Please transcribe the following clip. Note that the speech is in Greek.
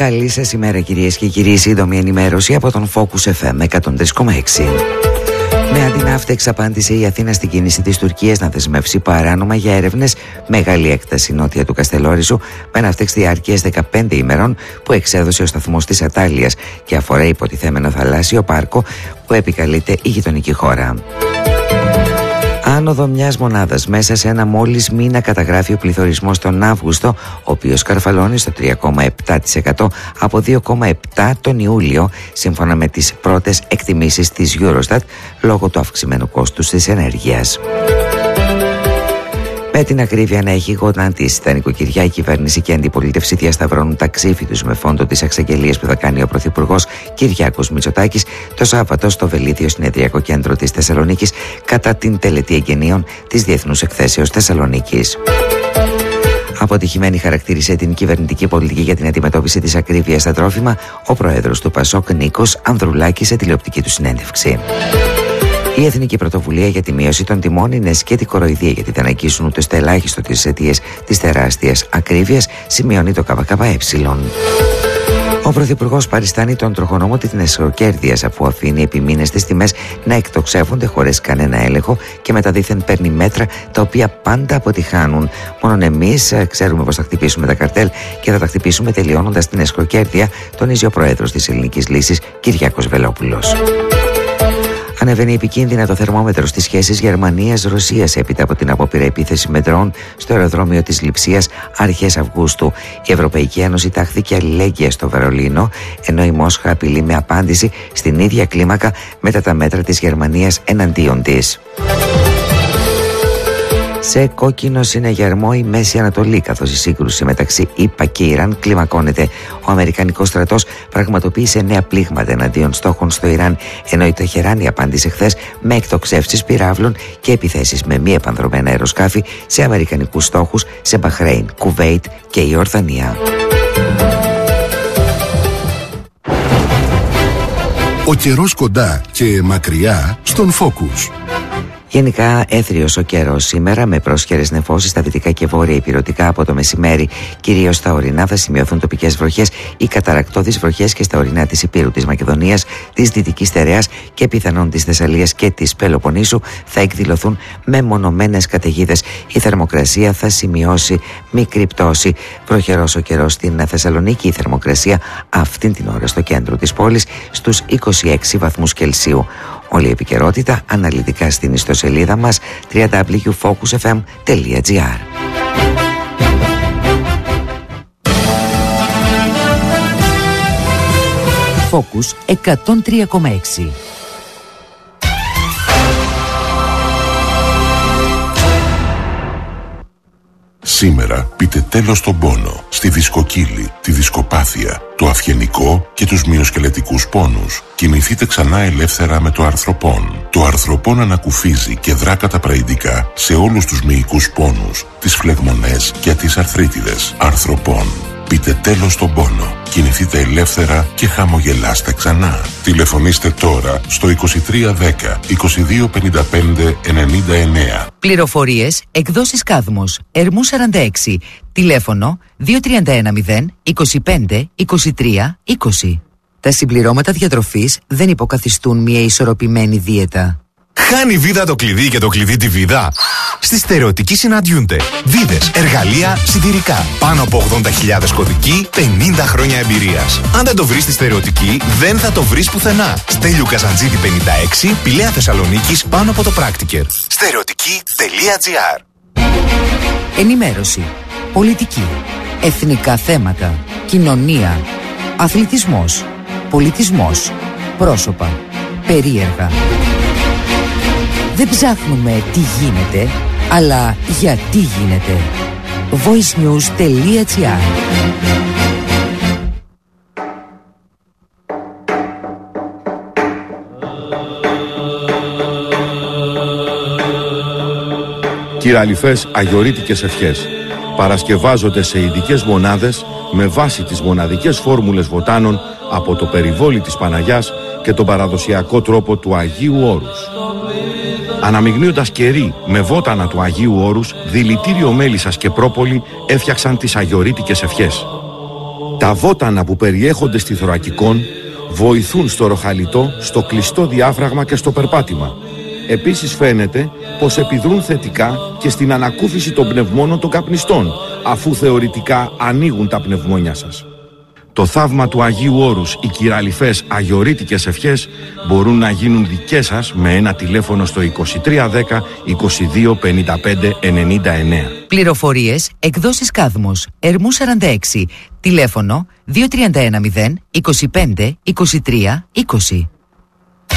Καλή σας ημέρα κυρίες και κύριοι, σύντομη ενημέρωση από τον Focus FM 103,6. Με αντιναύτεξ απάντησε η Αθήνα στην κίνηση της Τουρκίας να δεσμεύσει παράνομα για έρευνες μεγάλη έκταση νότια του Καστελόριζου με ναύτεξ διάρκειας 15 ημερών που εξέδωσε ο σταθμός της Ατάλειας και αφορά υποτιθέμενο θαλάσσιο πάρκο που επικαλείται η γειτονική χώρα. Άνοδο μιας μονάδας μέσα σε ένα μόλις μήνα καταγράφει ο πληθωρισμός τον Αύγουστο, ο οποίος καρφαλώνει στο 3,7% από 2,7% τον Ιούλιο, σύμφωνα με τις πρώτες εκτιμήσεις της Eurostat, λόγω του αυξημένου κόστους της ενέργειας. Με την ακρίβεια να έχει γονατίσει τα νοικοκυριά, η κυβέρνηση και η αντιπολίτευση διασταυρώνουν τα ξύφη τους με φόντο τις εξαγγελίες που θα κάνει ο Πρωθυπουργός Κυριάκος Μητσοτάκης το Σάββατο στο Βελίδιο Συνεδριακό Κέντρο της Θεσσαλονίκης κατά την τελετή εγγενείων της Διεθνούς Εκθέσεως Θεσσαλονίκης. Αποτυχημένη χαρακτήρισε την κυβερνητική πολιτική για την αντιμετώπιση της ακρίβειας στα τρόφιμα ο πρόεδρος του ΠΑΣΟΚ Νίκος Ανδρουλάκης σε τηλεοπτική του συνέντευξη. Η Εθνική Πρωτοβουλία για τη Μείωση των Τιμών είναι σκέτη κοροϊδία γιατί δεν αγγίσουν ούτε στο ελάχιστο τις αιτίες της τεράστιας ακρίβειας, σημειώνει το ΚΚΕ. Ο Πρωθυπουργός παριστάνει τον τροχονόμο της νεσοκέρδειας αφού αφήνει επί μήνες τις τιμές να εκτοξεύονται χωρίς κανένα έλεγχο και μετά δήθεν παίρνει μέτρα τα οποία πάντα αποτυχάνουν. Μόνον εμείς ξέρουμε πως θα χτυπήσουμε τα καρτέλ και θα τα χτυπήσουμε τελειώνοντας την νεσοκέρδεια, τονίζει ο Πρόεδρος της Ελληνικής Λύσης Κυριάκος Βελόπουλος. Ανεβαίνει επικίνδυνα το θερμόμετρο στις σχέσεις Γερμανίας-Ρωσίας έπειτα από την απόπειρα επίθεση με ντρόουν στο αεροδρόμιο της Λειψίας αρχές Αυγούστου. Η Ευρωπαϊκή Ένωση τάχθηκε αλληλέγγυα στο Βερολίνο, ενώ η Μόσχα απειλεί με απάντηση στην ίδια κλίμακα μετά τα μέτρα της Γερμανίας εναντίον της. Σε κόκκινο συναγερμό η Μέση Ανατολή, καθώς η σύγκρουση μεταξύ ΗΠΑ και Ιράν κλιμακώνεται. Ο Αμερικανικός στρατός πραγματοποίησε νέα πλήγματα εναντίον στόχων στο Ιράν, ενώ η Τεχεράνη απάντησε χθες με εκτοξεύσεις πυράβλων και επιθέσεις με μη επανδρωμένα αεροσκάφη σε αμερικανικούς στόχους σε Μπαχρέιν, Κουβέιτ και Ιορδανία. Ο καιρός κοντά και μακριά στον Focus. Γενικά έθριος ο καιρός σήμερα με πρόσχερες νεφώσεις στα δυτικά και βόρεια ηπειρωτικά από το μεσημέρι. Κυρίως στα ορεινά θα σημειωθούν τοπικές βροχές ή καταρρακτώδεις βροχές και στα ορεινά της Υπήρου, της Μακεδονίας, της Δυτικής Στερεάς και πιθανόν της Θεσσαλίας και της Πελοποννήσου θα εκδηλωθούν μεμονωμένες καταιγίδες. Η θερμοκρασία θα σημειώσει μικρή πτώση. Βροχερός ο καιρός στην Θεσσαλονίκη, η θερμοκρασία αυτήν την ώρα στο κέντρο της πόλης στους 26 βαθμούς Κελσίου. Όλη η επικαιρότητα αναλυτικά στην ιστοσελίδα μας www.focusfm.gr. Focus 103,6. Σήμερα πείτε τέλος στον πόνο, στη δισκοκύλη, τη δισκοπάθεια, το αυγενικό και τους μυοσκελετικούς πόνους. Κινηθείτε ξανά ελεύθερα με το αρθροπόν. Το αρθροπόν ανακουφίζει και δρά καταπραϊντικά σε όλους τους μυϊκούς πόνους, τις φλεγμονές και τις αρθρίτιδες. Αρθροπόν. Πείτε τέλος στον πόνο. Κινηθείτε ελεύθερα και χαμογελάστε ξανά. Τηλεφωνήστε τώρα στο 2310 2255 99. Πληροφορίες, εκδόσεις Κάδμος, Ερμού 46, τηλέφωνο 2310 25 23 20. Τα συμπληρώματα διατροφής δεν υποκαθιστούν μια ισορροπημένη δίαιτα. Χάνει βίδα το κλειδί και το κλειδί τη βίδα. Στη Στερεωτική συναντιούνται βίδες, εργαλεία, σιτηρικά. Πάνω από 80.000 κωδικοί, 50 χρόνια εμπειρίας. Αν δεν το βρεις στη Στερεωτική, δεν θα το βρεις πουθενά. Στέλιου Καζαντζίδη 56, Πηλαία Θεσσαλονίκης, πάνω από το Πράκτικερ. Στερεωτική.gr. Ενημέρωση, πολιτική, εθνικά θέματα, κοινωνία, αθλητισμός, πολιτισμός, πρόσωπα, περίεργα. Δεν ψάχνουμε τι γίνεται, αλλά γιατί γίνεται. voicenews.gr. Κυραλιφές αγιορείτικες ευχές παρασκευάζονται σε ειδικές μονάδες με βάση τις μοναδικές φόρμουλες βοτάνων από το περιβόλι της Παναγιάς και τον παραδοσιακό τρόπο του Αγίου Όρους. Αναμειγνύοντας κερί με βότανα του Αγίου Όρους, δηλητήριο μέλισσας και πρόπολη έφτιαξαν τις αγιορείτικες ευχές. Τα βότανα που περιέχονται στη θωρακικών βοηθούν στο ροχαλιτό, στο κλειστό διάφραγμα και στο περπάτημα. Επίσης φαίνεται πως επιδρούν θετικά και στην ανακούφιση των πνευμόνων των καπνιστών, αφού θεωρητικά ανοίγουν τα πνευμόνια σας. Το θαύμα του Αγίου Όρους, οι κυραλιφές αγιορείτικες ευχές μπορούν να γίνουν δικές σας με ένα τηλέφωνο στο 2310 22 55 99. Πληροφορίες, εκδόσεις Κάδμος, Ερμού 46, τηλέφωνο 2310 25 23 20.